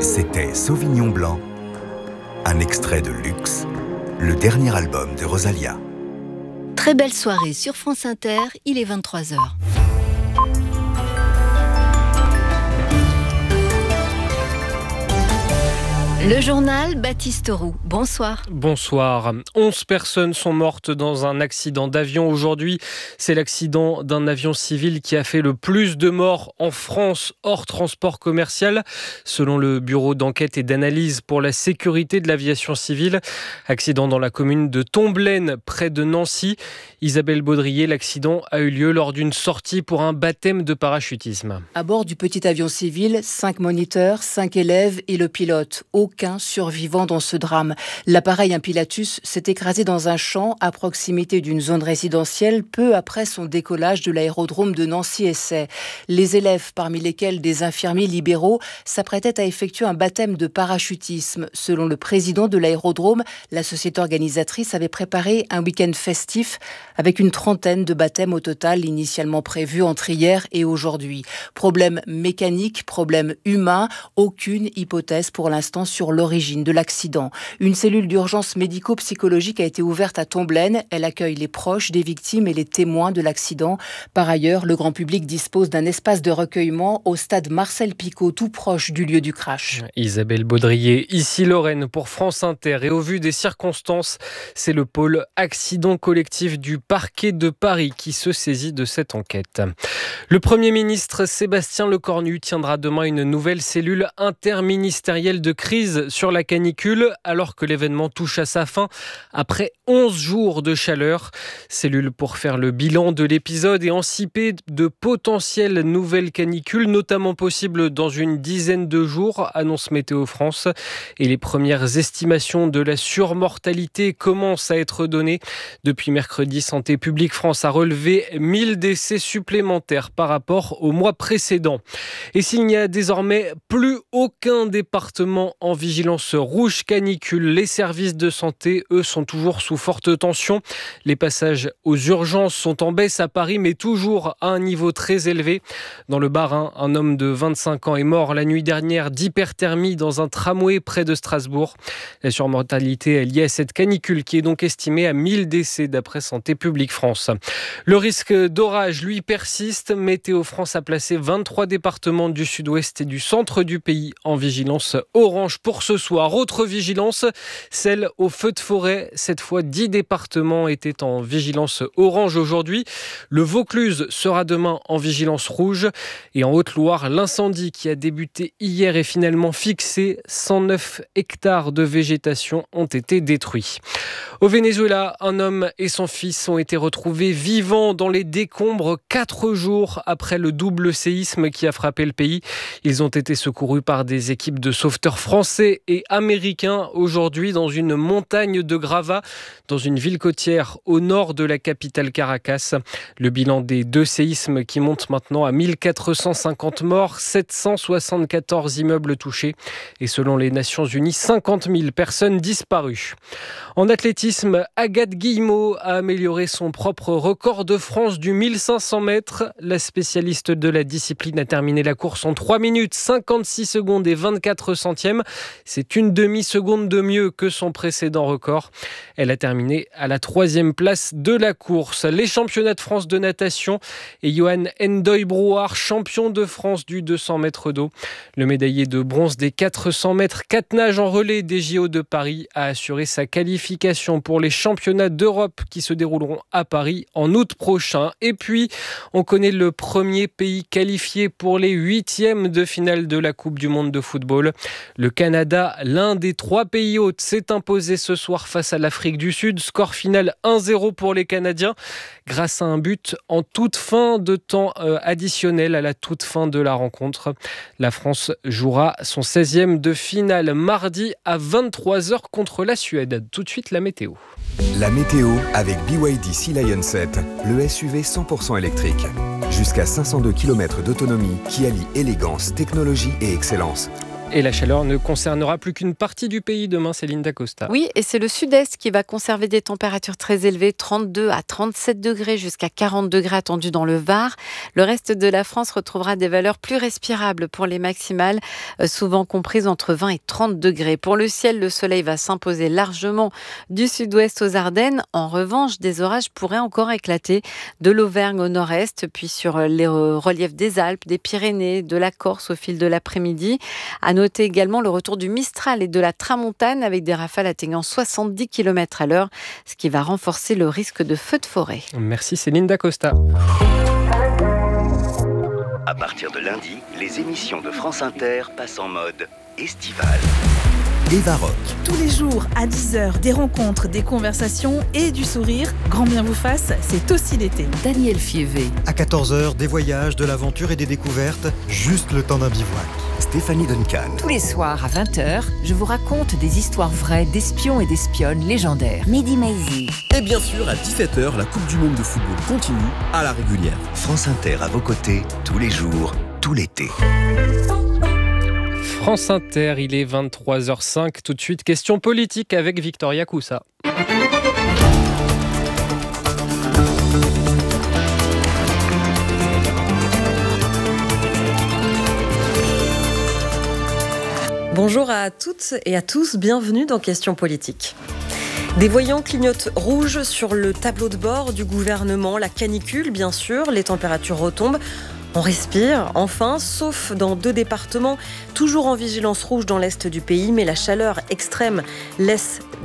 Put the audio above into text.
C'était Sauvignon Blanc, un extrait de Luxe, le dernier album de Rosalia. Très belle soirée sur France Inter, il est 23h. Le journal Baptiste Roux, bonsoir. Bonsoir. 11 personnes sont mortes dans un accident d'avion aujourd'hui. C'est l'accident d'un avion civil qui a fait le plus de morts en France hors transport commercial, selon le bureau d'enquête et d'analyse pour la sécurité de l'aviation civile. Accident dans la commune de Tomblaine, près de Nancy. Isabelle Baudrier, l'accident a eu lieu lors d'une sortie pour un baptême de parachutisme. À bord du petit avion civil, 5 moniteurs, 5 élèves et le pilote. Aucun survivant dans ce drame. L'appareil, un Pilatus, s'est écrasé dans un champ à proximité d'une zone résidentielle peu après son décollage de l'aérodrome de Nancy-Essay. Les élèves, parmi lesquels des infirmiers libéraux, s'apprêtaient à effectuer un baptême de parachutisme. Selon le président de l'aérodrome, la société organisatrice avait préparé un week-end festif avec une trentaine de baptêmes au total initialement prévus entre hier et aujourd'hui. Problème mécanique, problème humain, aucune hypothèse pour l'instant sur l'origine de l'accident. Une cellule d'urgence médico-psychologique a été ouverte à Tomblaine. Elle accueille les proches des victimes et les témoins de l'accident. Par ailleurs, le grand public dispose d'un espace de recueillement au stade Marcel Picot, tout proche du lieu du crash. Isabelle Baudrier, ici Lorraine pour France Inter. Et au vu des circonstances, c'est le pôle accident collectif du parquet de Paris qui se saisit de cette enquête. Le Premier ministre Sébastien Lecornu tiendra demain une nouvelle cellule interministérielle de crise sur la canicule alors que l'événement touche à sa fin après 11 jours de chaleur. Cellule pour faire le bilan de l'épisode et anticiper de potentielles nouvelles canicules, notamment possibles dans une dizaine de jours, annonce Météo France. Et les premières estimations de la surmortalité commencent à être données. Depuis mercredi, Santé publique France a relevé 1000 décès supplémentaires par rapport au mois précédent. Et s'il n'y a désormais plus aucun département en vigilance rouge canicule, les services de santé, eux, sont toujours sous forte tension. Les passages aux urgences sont en baisse à Paris, mais toujours à un niveau très élevé. Dans le Bas-Rhin, un homme de 25 ans est mort la nuit dernière d'hyperthermie dans un tramway près de Strasbourg. La surmortalité est liée à cette canicule qui est donc estimée à 1000 décès d'après Santé publique France. Le risque d'orage, lui, persiste. Météo France a placé 23 départements du sud-ouest et du centre du pays en vigilance orange pour ce soir. Autre vigilance, celle aux feux de forêt. Cette fois, 10 départements étaient en vigilance orange aujourd'hui. Le Vaucluse sera demain en vigilance rouge. Et en Haute-Loire, l'incendie qui a débuté hier est finalement fixé. 109 hectares de végétation ont été détruits. Au Venezuela, un homme et son fils ont été retrouvés vivants dans les décombres 4 jours après le double séisme qui a frappé le pays. Ils ont été secourus par des équipes de sauveteurs français et américains aujourd'hui dans une montagne de gravats dans une ville côtière au nord de la capitale Caracas. Le bilan des 2 séismes qui monte maintenant à 1450 morts, 774 immeubles touchés et selon les Nations Unies, 50 000 personnes disparues. En athlétisme, Agathe Guillemot a amélioré son propre record de France du 1500 mètres. La spécialiste de la discipline a terminé la course en 3 minutes, 56 secondes et 24 centièmes. C'est une demi-seconde de mieux que son précédent record. Elle a terminé à la 3e place de la course. Les championnats de France de natation et Johan Ndoye-Brouard, champion de France du 200 mètres d'eau. Le médaillé de bronze des 400 mètres 4 nages en relais des JO de Paris a assuré sa qualification pour les championnats d'Europe qui se dérouleront à Paris en août prochain. Et puis, on connaît le premier pays qualifié pour les 8e de finale de la Coupe du Monde de football. Le Canada, l'un des 3 pays hôtes, s'est imposé ce soir face à l'Afrique du Sud. Score final 1-0 pour les Canadiens grâce à un but en toute fin de temps additionnel à la toute fin de la rencontre. La France jouera son 16e de finale mardi à 23h contre la Suède. Tout de suite, la météo. La météo avec BYD Sea Lion 7, le SUV 100% électrique. Jusqu'à 502 km d'autonomie qui allie élégance, technologie et excellence. Et la chaleur ne concernera plus qu'une partie du pays demain, Céline Dacosta. Oui, et c'est le sud-est qui va conserver des températures très élevées, 32 à 37 degrés jusqu'à 40 degrés attendus dans le Var. Le reste de la France retrouvera des valeurs plus respirables pour les maximales, souvent comprises entre 20 et 30 degrés. Pour le ciel, le soleil va s'imposer largement du sud-ouest aux Ardennes. En revanche, des orages pourraient encore éclater de l'Auvergne au nord-est, puis sur les reliefs des Alpes, des Pyrénées, de la Corse au fil de l'après-midi. À noter également le retour du Mistral et de la Tramontane avec des rafales atteignant 70 km/h, ce qui va renforcer le risque de feux de forêt. Merci Céline Dacosta. À partir de lundi, les émissions de France Inter passent en mode estival. Eva Rock. Tous les jours à 10h, des rencontres, des conversations et du sourire. Grand bien vous fasse, c'est aussi l'été. Daniel Fievé. À 14h, des voyages, de l'aventure et des découvertes, juste le temps d'un bivouac. Stéphanie Duncan. Tous les soirs à 20h, je vous raconte des histoires vraies d'espions et d'espionnes légendaires. Mehdi Maizi. Et bien sûr, à 17h, la Coupe du Monde de football continue à la régulière. France Inter à vos côtés, tous les jours, tout l'été. France Inter, il est 23h05. Tout de suite, question politique avec Victoria Coussa. Bonjour à toutes et à tous, bienvenue dans Questions politiques. Des voyants clignotent rouge sur le tableau de bord du gouvernement, la canicule bien sûr, les températures retombent. On respire, enfin, sauf dans 2 départements, toujours en vigilance rouge dans l'est du pays, mais la chaleur extrême laisse